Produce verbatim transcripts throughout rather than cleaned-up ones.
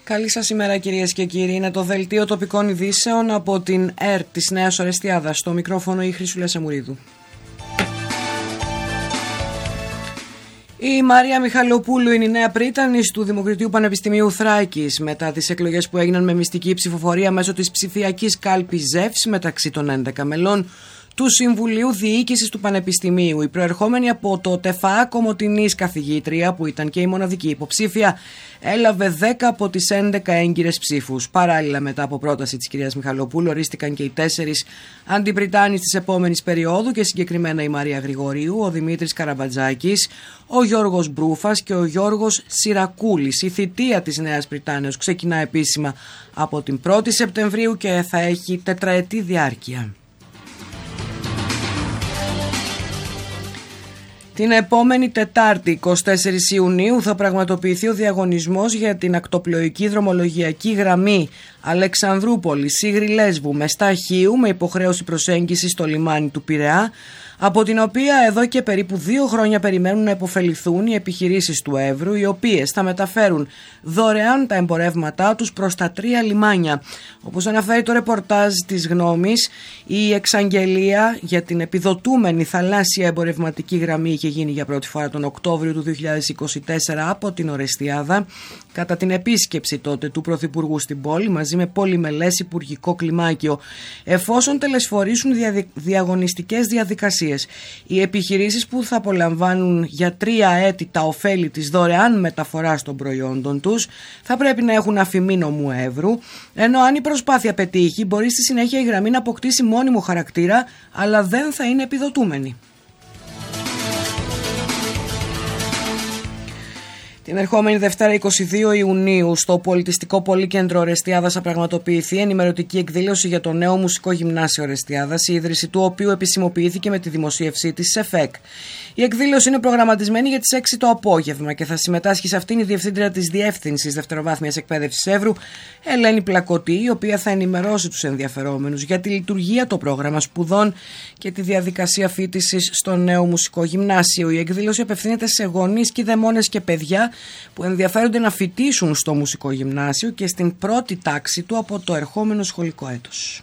Καλή σας ημέρα κυρίες και κύριοι. Είναι το δελτίο τοπικών ειδήσεων από την ΕΡΤ της Νέας Ορεστιάδας. Στο μικρόφωνο η Χρυσούλα Σεμουρίδου. Η Μαρία Μιχαλοπούλου είναι η νέα πρίτανης του Δημοκρατίου Πανεπιστημίου Θράκης μετά τις εκλογές που έγιναν με μυστική ψηφοφορία μέσω της ψηφιακής κάλπης ΖΕΦΣ μεταξύ των έντεκα μελών του Συμβουλίου Διοίκησης του Πανεπιστημίου. Η προερχόμενη από το ΤΕΦΑ Κομοτηνής καθηγήτρια, που ήταν και η μοναδική υποψήφια, έλαβε δέκα από τις έντεκα έγκυρες ψήφους. Παράλληλα, μετά από πρόταση της κυρίας Μιχαλοπούλου, ορίστηκαν και οι τέσσερις αντιπριτάνεις της επόμενης περίοδου και συγκεκριμένα η Μαρία Γρηγορίου, ο Δημήτρης Καραμπατζάκης, ο Γιώργος Μπρούφας και ο Γιώργος Σιρακούλης. Η θητεία της Νέας Πριτάνεως ξεκινά επίσημα από την πρώτη Σεπτεμβρίου και θα έχει τετραετή διάρκεια. Την επόμενη Τετάρτη, εικοστή τέταρτη Ιουνίου, θα πραγματοποιηθεί ο διαγωνισμός για την ακτοπλοϊκή δρομολογιακή γραμμή Αλεξανδρούπολη-Σίγρη Λέσβου Μεστά Χίου με υποχρέωση προσέγγισης στο λιμάνι του Πειραιά, από την οποία εδώ και περίπου δύο χρόνια περιμένουν να υποφεληθούν οι επιχειρήσεις του Εύρου, οι οποίες θα μεταφέρουν δωρεάν τα εμπορεύματά τους προς τα τρία λιμάνια. Όπως αναφέρει το ρεπορτάζ της Γνώμης, η εξαγγελία για την επιδοτούμενη θαλάσσια εμπορευματική γραμμή είχε γίνει για πρώτη φορά τον Οκτώβριο του δύο χιλιάδες είκοσι τέσσερα από την Ορεστιάδα, κατά την επίσκεψη τότε του Πρωθυπουργού στην πόλη μαζί με πολυμελές υπουργικό κλιμάκιο. Εφόσον τελεσφορήσουν δια, διαγωνιστικές διαδικασίες, οι επιχειρήσεις που θα απολαμβάνουν για τρία έτη τα ωφέλη της δωρεάν μεταφοράς των προϊόντων τους θα πρέπει να έχουν αφημί νομού Εύρου, ενώ αν η προσπάθεια πετύχει μπορεί στη συνέχεια η γραμμή να αποκτήσει μόνιμο χαρακτήρα, αλλά δεν θα είναι επιδοτούμενη. Την ερχόμενη Δευτέρα εικοστή δεύτερη Ιουνίου στο Πολιτιστικό Πολύκεντρο Ορεστιάδας θα πραγματοποιηθεί ενημερωτική εκδήλωση για το νέο Μουσικό Γυμνάσιο Ορεστιάδας, η ίδρυση του οποίου επισημοποιήθηκε με τη δημοσίευσή της σε ΕΦΕΚ. Η εκδήλωση είναι προγραμματισμένη για τις έξι το απόγευμα και θα συμμετάσχει σε αυτήν η Διευθύντρια της Διεύθυνσης Δευτεροβάθμιας Εκπαίδευσης Εύρου, Ελένη Πλακωτή, η οποία θα ενημερώσει τους ενδιαφερόμενους για τη λειτουργία, το πρόγραμμα σπουδών και τη διαδικασία φοιτησης στο νέο Μουσικό Γυμνάσιο. Η εκδήλωση απευθύνεται σε γονείς, κηδεμόνες και παιδιά που ενδιαφέρονται να φοιτήσουν στο Μουσικό Γυμνάσιο και στην πρώτη τάξη του από το ερχόμενο σχολικό έτος.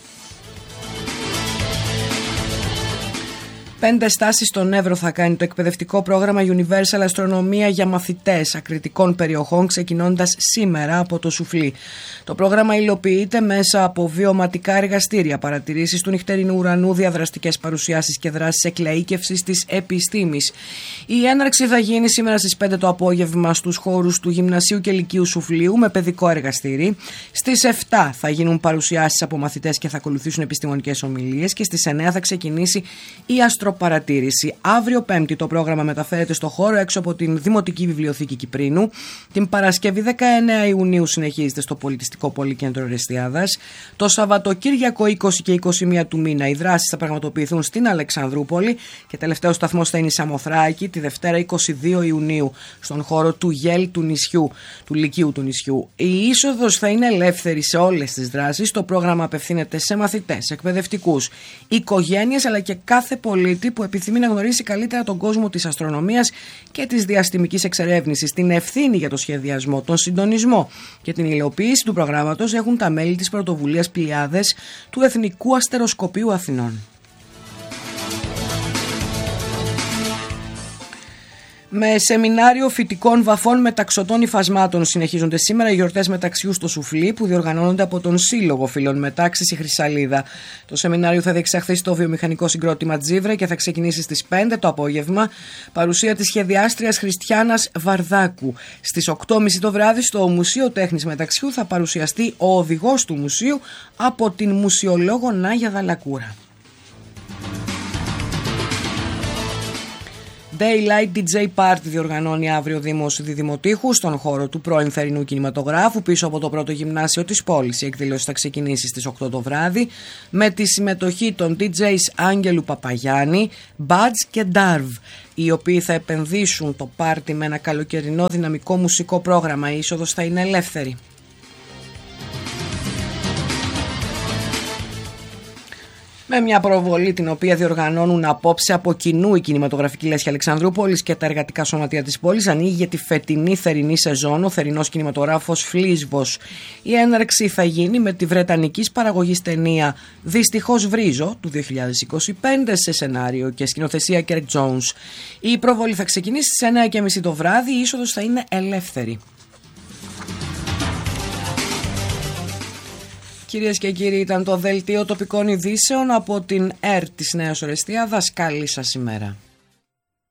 Πέντε στάσεις στον Εύρο θα κάνει το εκπαιδευτικό πρόγραμμα Universal Αστρονομία για μαθητές ακριτικών περιοχών, ξεκινώντας σήμερα από το Σουφλί. Το πρόγραμμα υλοποιείται μέσα από βιωματικά εργαστήρια, παρατηρήσεις του νυχτερινού ουρανού, διαδραστικές παρουσιάσεις και δράσεις εκλαΐκευσης της επιστήμης. Η έναρξη θα γίνει σήμερα στις πέντε το απόγευμα στους χώρους του Γυμνασίου και Λυκείου Σουφλίου με παιδικό εργαστήρι. Στις επτά θα γίνουν παρουσιάσεις από μαθητές και θα ακολουθήσουν επιστημονικές ομιλίες και στις εννέα θα ξεκινήσει η αστροπαρατήρηση. Αύριο Πέμπτη το πρόγραμμα μεταφέρεται στο χώρο έξω από την Δημοτική Βιβλιοθήκη Κυπρίνου. Την Παρασκευή δεκαεννέα Ιουνίου συνεχίζεται στο Πολιτιστικό Πολύκεντρο Ορεστιάδας. Το Σαββατοκύριακο είκοσι και είκοσι μία του μήνα οι δράσεις θα πραγματοποιηθούν στην Αλεξανδρούπολη και τελευταίο σταθμός θα είναι η Σαμοθράκη τη Δευτέρα εικοστή δεύτερη Ιουνίου στον χώρο του ΓΕΛ του νησιού, του Λυκείου του νησιού. Η είσοδος θα είναι ελεύθερη σε όλες τις δράσεις. Το πρόγραμμα απευθύνεται σε μαθητές, εκπαιδευτικούς, οικογένειες αλλά και κάθε πολίτη που επιθυμεί να γνωρίσει καλύτερα τον κόσμο της αστρονομίας και της διαστημικής εξερεύνησης. Την ευθύνη για το σχεδιασμό, τον συντονισμό και την υλοποίηση του προγράμματος έχουν τα μέλη της πρωτοβουλίας Πλειάδες του Εθνικού Αστεροσκοπείου Αθηνών. Με σεμινάριο φυτικών βαφών μεταξωτών υφασμάτων συνεχίζονται σήμερα οι γιορτές μεταξιού στο Σουφλί που διοργανώνονται από τον Σύλλογο Φίλων Μετάξης η Χρυσαλίδα. Το σεμινάριο θα διεξαχθεί στο βιομηχανικό συγκρότημα Τζίβρε και θα ξεκινήσει στις πέντε το απόγευμα. Παρουσία της σχεδιάστριας Χριστιάνας Βαρδάκου. Στις οκτώ και μισή το βράδυ στο Μουσείο Τέχνης Μεταξιού θα παρουσιαστεί ο οδηγός του μουσείου από την μουσιολόγο Νάγια Δαλακούρα. Daylight ντι τζέι Party διοργανώνει αύριο Δήμος Διδημοτήχου στον χώρο του πρώην θερινού κινηματογράφου πίσω από το πρώτο γυμνάσιο της πόλης. Η εκδήλωση θα ξεκινήσει στις οκτώ το βράδυ με τη συμμετοχή των ντι τζέις Άγγελου Παπαγιάννη, Μπάτζ και Ντάρβ, οι οποίοι θα επενδύσουν το πάρτι με ένα καλοκαιρινό δυναμικό μουσικό πρόγραμμα. Η είσοδος θα είναι ελεύθερη. Με μια προβολή την οποία διοργανώνουν απόψε από κοινού η Κινηματογραφική Λέσχη Αλεξανδρούπολης και τα εργατικά σωματεία της πόλης, ανοίγει για τη φετινή θερινή σεζόν ο θερινός κινηματογράφος Φλίσβος. Η έναρξη θα γίνει με τη βρετανικής παραγωγής ταινία «Δυστυχώς βρίζω» του δύο χιλιάδες είκοσι πέντε σε σενάριο και σκηνοθεσία Κέρκ Τζόουνς. Η προβολή θα ξεκινήσει στις εννιά και μισή το βράδυ, η είσοδος θα είναι ελεύθερη. Κυρίες και κύριοι, ήταν το δελτίο τοπικών ειδήσεων από την ΕΡΤ της Νέας Ορεστία. Καλή σας ημέρα.